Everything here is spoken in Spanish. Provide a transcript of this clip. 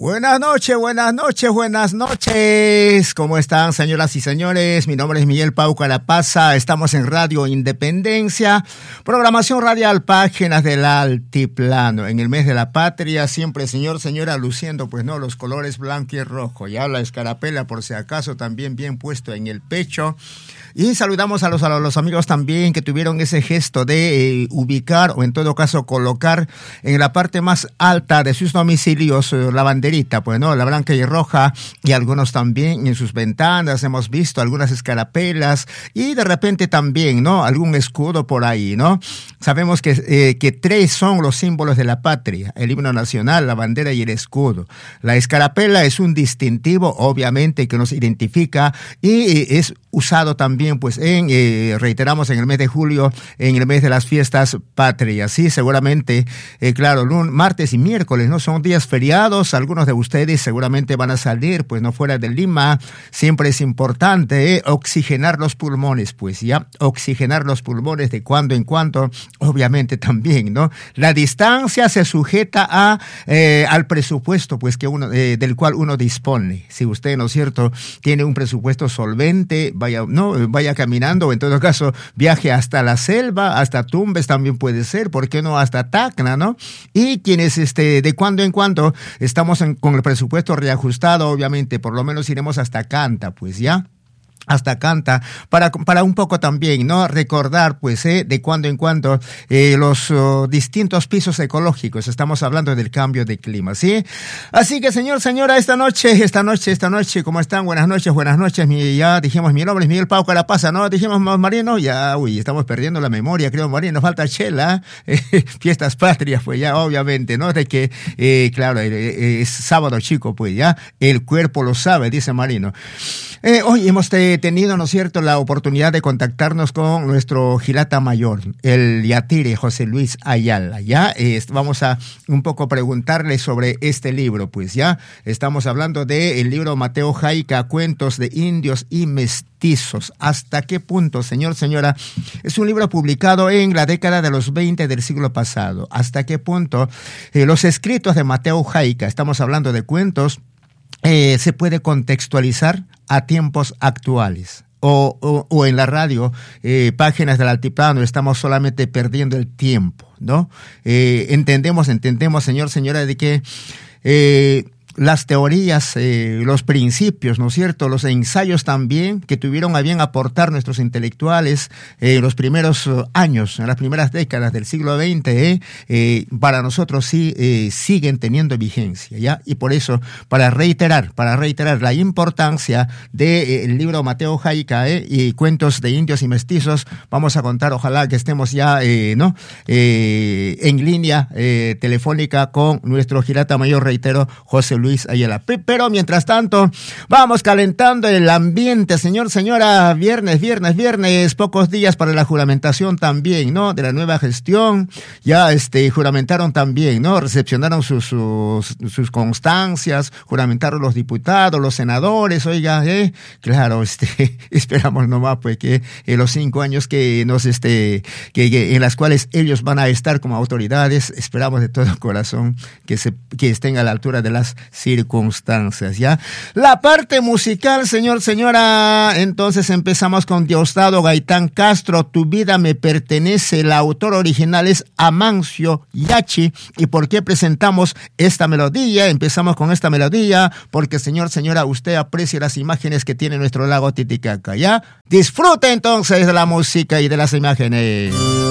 Buenas noches, buenas noches, buenas noches. ¿Cómo están, señoras y señores? Mi nombre es Miguel Pau Calapaza. Estamos en Radio Independencia, programación radial, páginas del altiplano. En el mes de la patria, siempre, señora, luciendo, pues no, los colores blanco y rojo. Ya la escarapela, por si acaso, también bien puesto en el pecho. Y saludamos a los amigos también que tuvieron ese gesto de ubicar o en todo caso colocar en la parte más alta de sus domicilios la banderita, pues no, la blanca y roja, y algunos también en sus ventanas hemos visto algunas escarapelas y de repente también, ¿no? Algún escudo por ahí, ¿no? Sabemos que tres son los símbolos de la patria: el himno nacional, la bandera y el escudo. La escarapela es un distintivo, obviamente, que nos identifica y es usado también, pues, reiteramos, en el mes de julio, en el mes de las fiestas patrias. Sí, seguramente, claro, martes y miércoles, ¿no? Son días feriados. Algunos de ustedes seguramente van a salir, pues, no fuera de Lima. Siempre es importante oxigenar los pulmones, pues, ya, oxigenar los pulmones de cuando en cuando, obviamente también, ¿no? La distancia se sujeta al presupuesto, pues, que del cual uno dispone. Si usted, ¿no es cierto?, tiene un presupuesto solvente, vaya caminando, o en todo caso viaje hasta la selva, hasta Tumbes también puede ser, ¿por qué no hasta Tacna, no? Y quienes de cuando en cuando estamos con el presupuesto reajustado, obviamente por lo menos iremos hasta Canta, pues ya. Hasta Canta, para un poco también, ¿no? Recordar, pues, de cuando en cuando, los distintos pisos ecológicos. Estamos hablando del cambio de clima, ¿sí? Así que, señora, esta noche, ¿cómo están? Buenas noches, ya dijimos, mi nombre es Miguel Pau Calapaza, ¿no? Dijimos, Marino, ya, estamos perdiendo la memoria, creo, Marino, nos falta chela, fiestas patrias, pues ya, obviamente, ¿no? De que, claro, es sábado chico, pues ya, el cuerpo lo sabe, dice Marino. Hoy hemos tenido, ¿no es cierto?, la oportunidad de contactarnos con nuestro Gilata Mayor, el Yatire José Luis Ayala, ¿ya? Vamos a un poco preguntarle sobre este libro, pues, ¿ya? Estamos hablando del libro Mateo Jaica, Cuentos de Indios y Mestizos. ¿Hasta qué punto, señora? Es un libro publicado en la década de los 20 del siglo pasado. ¿Hasta qué punto los escritos de Mateo Jaica, estamos hablando de cuentos, se puede contextualizar a tiempos actuales? O en la radio, páginas del altiplano, estamos solamente perdiendo el tiempo, ¿no? Entendemos, señora, de que las teorías, los principios, ¿no es cierto?, los ensayos también que tuvieron a bien aportar nuestros intelectuales en los primeros años, en las primeras décadas del siglo XX, para nosotros sí siguen teniendo vigencia, ¿ya? Y por eso, para reiterar la importancia del libro Mateo Jaica y Cuentos de Indios y Mestizos, vamos a contar, ojalá que estemos ya en línea telefónica con nuestro Gilata Mayor, reitero, José Luis Ayala. Pero mientras tanto, vamos calentando el ambiente, señora. Viernes, pocos días para la juramentación también, ¿no? De la nueva gestión. Ya juramentaron también, ¿no? Recepcionaron sus constancias, juramentaron los diputados, los senadores, oiga, claro, esperamos nomás, pues, que los 5 años que en las cuales ellos van a estar como autoridades, esperamos de todo corazón que estén a la altura de las circunstancias, ¿ya? La parte musical, señora, entonces empezamos con Diosdado Gaitán Castro, Tu vida me pertenece. El autor original es Amancio Yachi. ¿Y por qué presentamos esta melodía? Empezamos con esta melodía porque, señora, usted aprecia las imágenes que tiene nuestro lago Titicaca, ¿ya? Disfruta entonces de la música y de las imágenes.